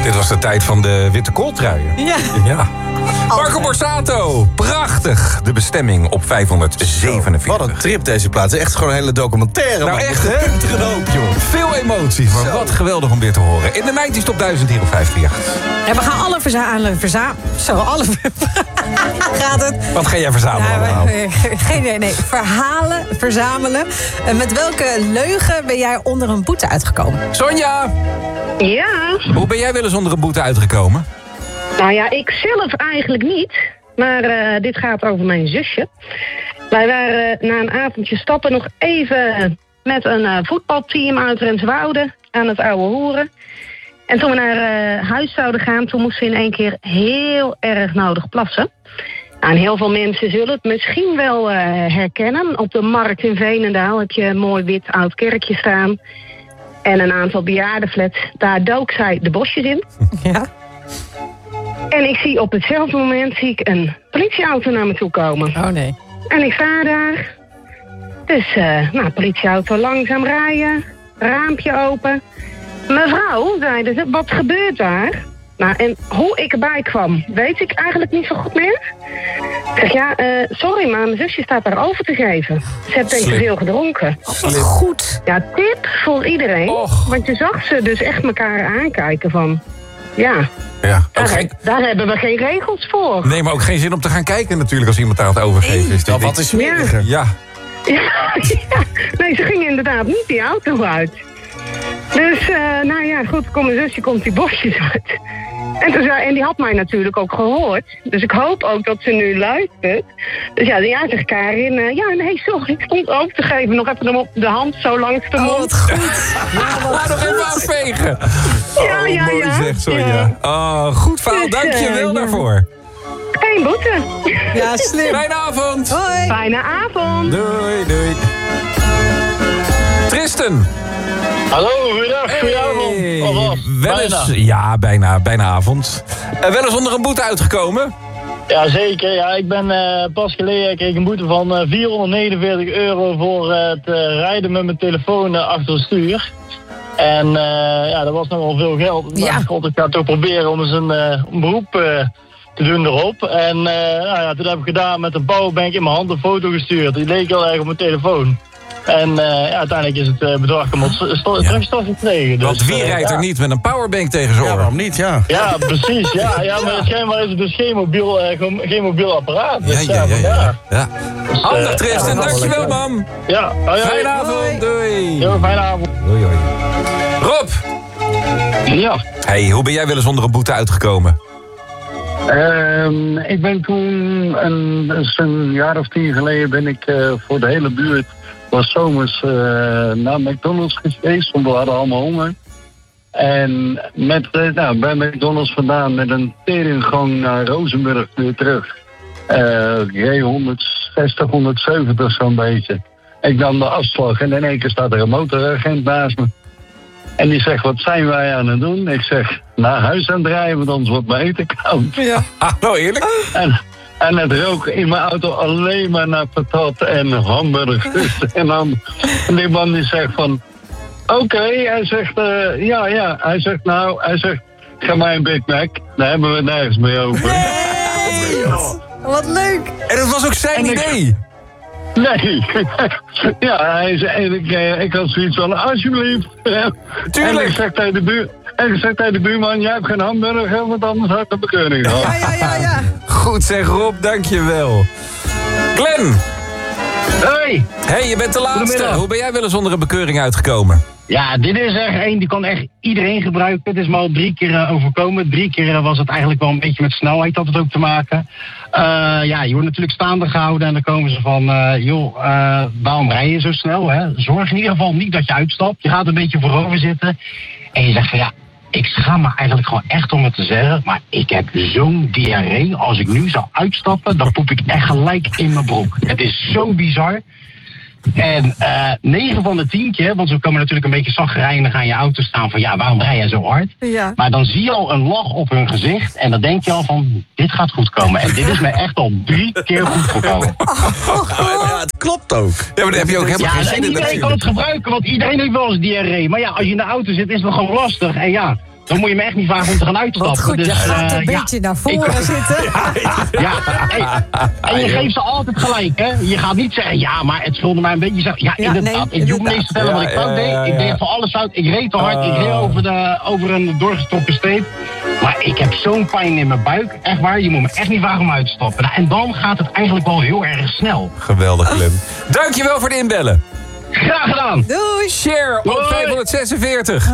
Dit was de tijd van de witte kooltruien. Ja. Marco Borsato, prachtig. De bestemming op 547. Wat een trip deze plaats. Echt gewoon een hele documentaire. Nou man. echt, hè? Joh. Veel emoties, maar wat geweldig om weer te horen. In de 90's top 1000 hier op 538. En we gaan alle gaat het? Wat ga jij verzamelen allemaal? Geen idee, nee. Verhalen verzamelen. Met welke leugen ben jij onder een boete uitgekomen? Sonja, Ja, hoe ben jij wel eens onder een boete uitgekomen? nou ja, ik zelf eigenlijk niet. Maar dit gaat over mijn zusje. Wij waren na een avondje stappen nog even met een voetbalteam uit Renswoude aan het ouwe hoeren. En toen we naar huis zouden gaan, toen moesten we in één keer heel erg nodig plassen. Nou, en heel veel mensen zullen het misschien wel herkennen. Op de markt in Veenendaal heb je een mooi wit oud kerkje staan. En een aantal bejaardenflats. Daar dook zij de bosjes in. Ja. En ik zie op hetzelfde moment een politieauto naar me toe komen. Oh nee. En ik sta daar. Dus, politieauto langzaam rijden. Raampje open. Mevrouw, zeiden ze, wat gebeurt daar? Nou, en hoe ik erbij kwam, weet ik eigenlijk niet zo goed meer. Ik zeg, ja, sorry, maar mijn zusje staat daar over te geven. Ze heeft denk ik te veel gedronken. Goed. Ja, tip voor iedereen. Och. Want je zag ze dus echt elkaar aankijken van... Ja, Ja. Ook daar hebben we geen regels voor. Nee, maar ook geen zin om te gaan kijken natuurlijk als iemand aan het overgeven is. Nou, wat is smeriger? Ja. Ja. Nee, ze gingen inderdaad niet die auto uit. Dus, nou ja, goed, mijn zusje komt die bosjes uit. En die had mij natuurlijk ook gehoord. Dus ik hoop ook dat ze nu luistert. Dus ja, zegt Karin... nee, sorry, ik stond over te geven. Nog even hem op de hand, zo langs de mond. Oh, wat goed. Laat nog even afvegen. Ja. Mooi zeg, Sonja. Ja. Oh, goed verhaal, Dus, dank je wel ja. daarvoor. Geen boete. Ja, slim. Fijne avond. Hoi. Fijne avond. Doei. Tristan. Hallo, goeiedag, goedenavond. Alvast, Wel eens, bijna. ja, bijna avond. Wel eens onder een boete uitgekomen? Ja, zeker. Ja, ik ben pas geleden kreeg een boete van €449 voor het rijden met mijn telefoon achter het stuur. En dat was nogal veel geld. Ja. Maar ik ga toch proberen om eens een beroep te doen erop. En toen heb ik gedaan met een powerbank in mijn hand een foto gestuurd. Die leek heel erg op mijn telefoon. En uiteindelijk is het bedrag hem terugstort gekregen. Dus, Want wie rijdt er niet met een powerbank tegen zijn Ja, oor? waarom niet? Ja. Ja, precies. Ja, maar schijnbaar is het dus geen mobiel apparaat. Dus Ja. Handig, Dus, Tristan. Dankjewel, man. Ja, Fijne avond. Doei. Heel fijne avond. Doei. Rob. Ja, Hey, hoe ben jij wel eens onder een boete uitgekomen? ik ben toen een jaar of 10 geleden ben ik voor de hele buurt was zomers naar McDonald's geweest, want we hadden allemaal honger. En bij McDonald's vandaan met een teringgang naar Rozenburg weer terug. Reed 160, 170 zo'n beetje. Ik nam de afslag en in één keer staat er een motoragent naast me. En die zegt, wat zijn wij aan het doen? Ik zeg, naar huis aan het rijden, want anders wordt mijn eten koud. Ja. Nou, eerlijk? En het rook in mijn auto alleen maar naar patat en hamburgers. En die man die zegt van... Oké, hij zegt... Hij zegt... Ga mij een Big Mac. Daar hebben we het nergens mee over. Nee. Wat leuk. En dat was ook zijn idee. Nee. Ja, hij zei... Ik had zoiets van... Alsjeblieft. Tuurlijk. En ik zeg tegen de buurman... Jij hebt geen hamburger, want anders had ik de bekeuring gehad. Ja. Goed zeg, Rob. Dankjewel. Glenn. Hey, Je bent de laatste. Goedemiddag. Hoe ben jij wel eens onder een bekeuring uitgekomen? Ja, dit is echt één, die kan echt iedereen gebruiken. Het is me al 3 keer overkomen. 3 keer was het eigenlijk wel een beetje met snelheid had het ook te maken. Je wordt natuurlijk staande gehouden en dan komen ze van... waarom rij je zo snel? Hè? Zorg in ieder geval niet dat je uitstapt. Je gaat een beetje voorover zitten. En je zegt van ja, ik schaam me eigenlijk gewoon echt om het te zeggen... maar ik heb zo'n diarree. Als ik nu zou uitstappen, dan poep ik echt gelijk in mijn broek. Het is zo bizar. En 9 van de 10 keer, want ze komen natuurlijk een beetje zagrijnig aan je auto staan van ja, waarom rij jij zo hard? Ja. Maar dan zie je al een lach op hun gezicht en dan denk je al van dit gaat goed komen. En dit is me echt al 3 keer goed gekomen. Ja, het klopt ook. Ja, maar daar heb je ook helemaal Ja, geen en zin in iedereen kan natuurlijk. het gebruiken, want iedereen heeft wel eens diarree. Maar ja, als je in de auto zit is het gewoon lastig. En ja, dan moet je me echt niet vragen om te gaan uitstappen. Wat goed, je gaat een beetje naar voren zitten. Ja, en je geeft ze altijd gelijk, hè. Je gaat niet zeggen, ja, maar het voelde mij een beetje... Ja, inderdaad. Ik hoef me niet te vertellen wat ik fout deed. Ik deed van alles fout. Ik reed te hard. Ik reed over een doorgetrokken steep. Maar ik heb zo'n pijn in mijn buik. Echt waar, je moet me echt niet vragen om uit te stappen. Nou, en dan gaat het eigenlijk wel heel erg snel. Geweldig, Clem. Dankjewel voor het inbellen. Graag gedaan. Doei. Share op 546.